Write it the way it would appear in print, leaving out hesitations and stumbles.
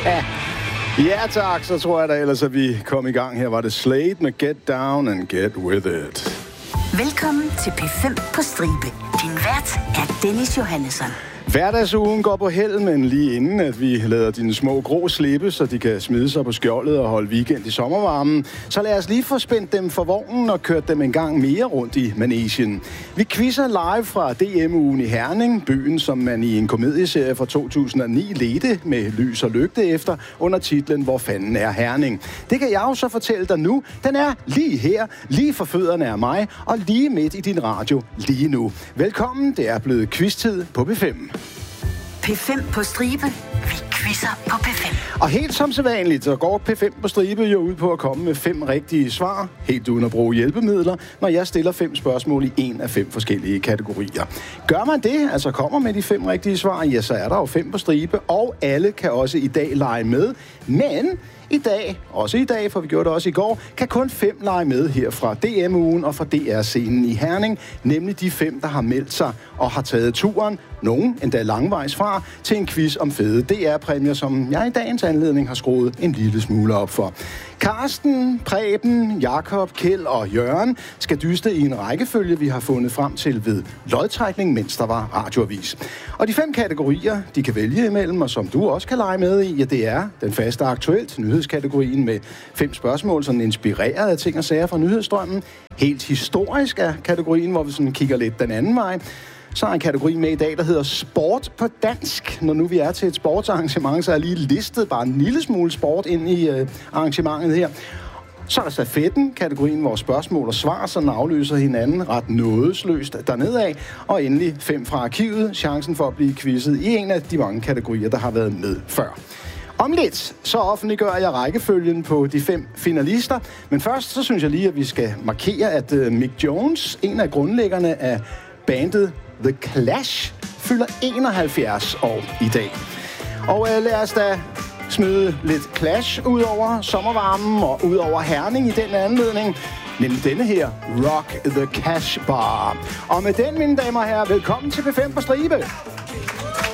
Ja tak, så tror jeg da ellers, at vi kom i gang. Her var det Slade med Get Down and Get With It. Velkommen til P5 på stribe. Din vært er Dennis Johannesson. Hverdagsugen går på held, men lige inden at vi lader dine små grå slippe, så de kan smide sig på skjoldet og holde weekend i sommervarmen, så lad os lige få spændt dem for vognen og kørt dem en gang mere rundt i Manesien. Vi quizzer live fra DM-ugen i Herning, byen som man i en komedieserie fra 2009 ledte med lys og lygte efter under titlen Hvor fanden er Herning. Det kan jeg jo så fortælle dig nu. Den er lige her, lige for fødderne af mig og lige midt i din radio lige nu. Velkommen, det er blevet quiz-tid på P5. P5 på stribe. Vi quizzer på P5. Og helt som sædvanligt, så går P5 på stribe jo ud på at komme med 5 rigtige svar, helt uden at bruge hjælpemidler, når jeg stiller 5 spørgsmål i en af 5 forskellige kategorier. Gør man det, altså kommer med de 5 rigtige svar, ja, så er der jo 5 på stribe, og alle kan også i dag lege med. Men i dag, for vi gjorde det også i går, kan kun 5 lege med her fra DM-ugen og fra DR-scenen i Herning, nemlig de 5, der har meldt sig og har taget turen, nogen endda langvejs fra, til en quiz om fede DR-præmier, som jeg i dagens anledning har skruet en lille smule op for. Karsten, Preben, Jakob, Kjeld og Jørgen skal dyste i en rækkefølge, vi har fundet frem til ved lodtrækning, mens der var radioavis. Og de 5 kategorier, de kan vælge imellem, og som du også kan lege med i, ja, det er den faste aktuelt, nyhedskategorien med 5 spørgsmål, sådan inspireret af ting og sager fra nyhedsstrømmen. Helt historisk er kategorien, hvor vi sådan kigger lidt den anden vej. Så er en kategori med i dag, der hedder sport på dansk. Når nu vi er til et sportsarrangement, så er jeg lige listet bare en lille smule sport ind i arrangementet her. Så er der stafetten, kategorien, hvor spørgsmål og svar sådan afløser hinanden ret nådesløst dernede af. Og endelig 5 fra arkivet, chancen for at blive quizzet i en af de mange kategorier, der har været med før. Om lidt, så offentliggør jeg rækkefølgen på de 5 finalister. Men først, så synes jeg lige, at vi skal markere, at Mick Jones, en af grundlæggerne af bandet The Clash, fylder 71 år i dag. Og lad os da smide lidt Clash ud over sommervarmen og ud over Herning i den anledning. Nemlig denne her, Rock the Cash Bar. Og med den, mine damer og herrer, velkommen til P5 på stribe.